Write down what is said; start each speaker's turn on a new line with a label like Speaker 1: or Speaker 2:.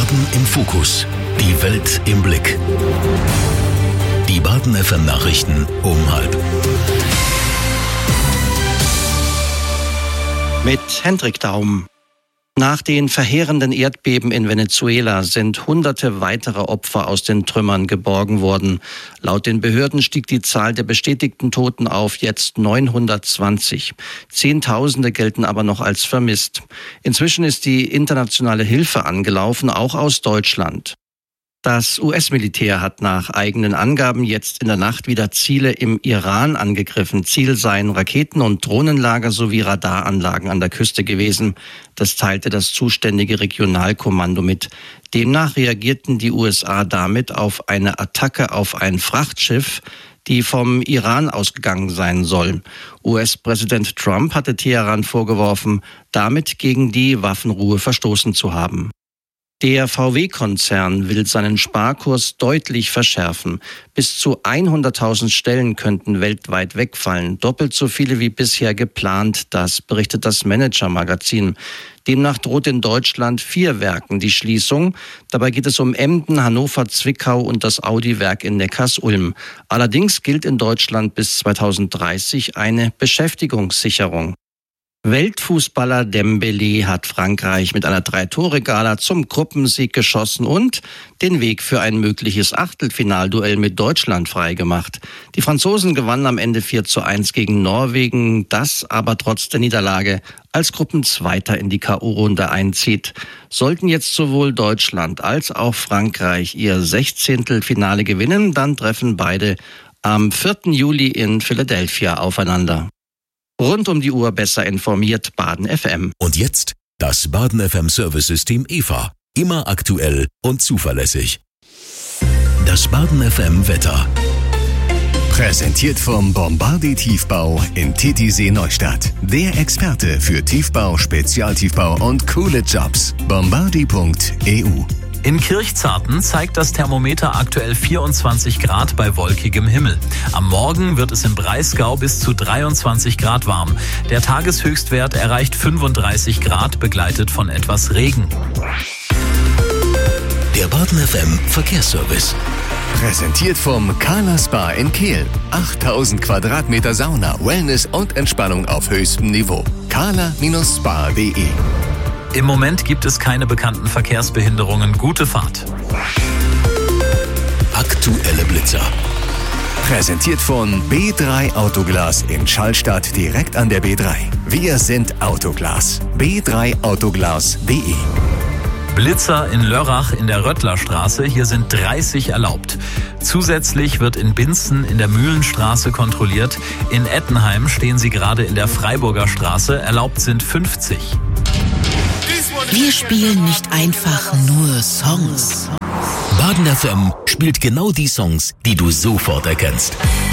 Speaker 1: Baden im Fokus. Die Welt im Blick. Die Baden FM Nachrichten um 12:30.
Speaker 2: Mit Hendrik Daum. Nach den verheerenden Erdbeben in Venezuela sind Hunderte weitere Opfer aus den Trümmern geborgen worden. Laut den Behörden stieg die Zahl der bestätigten Toten auf jetzt 920. Zehntausende gelten aber noch als vermisst. Inzwischen ist die internationale Hilfe angelaufen, auch aus Deutschland. Das US-Militär hat nach eigenen Angaben jetzt in der Nacht wieder Ziele im Iran angegriffen. Ziel seien Raketen- und Drohnenlager sowie Radaranlagen an der Küste gewesen. Das teilte das zuständige Regionalkommando mit. Demnach reagierten die USA damit auf eine Attacke auf ein Frachtschiff, die vom Iran ausgegangen sein soll. US-Präsident Trump hatte Teheran vorgeworfen, damit gegen die Waffenruhe verstoßen zu haben. Der VW-Konzern will seinen Sparkurs deutlich verschärfen. Bis zu 100.000 Stellen könnten weltweit wegfallen, doppelt so viele wie bisher geplant, das berichtet das Manager-Magazin. Demnach droht in Deutschland 4 Werken die Schließung. Dabei geht es um Emden, Hannover, Zwickau und das Audi-Werk in Neckarsulm. Allerdings gilt in Deutschland bis 2030 eine Beschäftigungssicherung. Weltfußballer Dembélé hat Frankreich mit einer 3-Tore-Gala zum Gruppensieg geschossen und den Weg für ein mögliches Achtelfinalduell mit Deutschland freigemacht. Die Franzosen gewannen am Ende 4:1 gegen Norwegen, das aber trotz der Niederlage als Gruppenzweiter in die K.O.-Runde einzieht. Sollten jetzt sowohl Deutschland als auch Frankreich ihr 16. Finale gewinnen, dann treffen beide am 4. Juli in Philadelphia aufeinander. Rund um die Uhr besser informiert Baden FM.
Speaker 1: Und jetzt das Baden FM Service-System EVA. Immer aktuell und zuverlässig. Das Baden FM Wetter. Präsentiert vom Bombardier Tiefbau in Titisee Neustadt. Der Experte für Tiefbau, Spezialtiefbau und coole Jobs. Bombardier.eu.
Speaker 3: In Kirchzarten zeigt das Thermometer aktuell 24 Grad bei wolkigem Himmel. Am Morgen wird es im Breisgau bis zu 23 Grad warm. Der Tageshöchstwert erreicht 35 Grad, begleitet von etwas Regen.
Speaker 1: Der Baden FM Verkehrsservice.
Speaker 4: Präsentiert vom Kala Spa in Kehl. 8000 Quadratmeter Sauna, Wellness und Entspannung auf höchstem Niveau. kala-spa.de.
Speaker 3: Im Moment gibt es keine bekannten Verkehrsbehinderungen. Gute Fahrt.
Speaker 1: Aktuelle Blitzer.
Speaker 4: Präsentiert von B3 Autoglas in Schallstadt direkt an der B3. Wir sind Autoglas. b3autoglas.de.
Speaker 3: Blitzer in Lörrach in der Röttlerstraße. Hier sind 30 erlaubt. Zusätzlich wird in Binzen in der Mühlenstraße kontrolliert. In Ettenheim stehen sie gerade in der Freiburger Straße. Erlaubt sind 50.
Speaker 5: Wir spielen nicht einfach nur Songs.
Speaker 1: Baden FM spielt genau die Songs, die du sofort erkennst.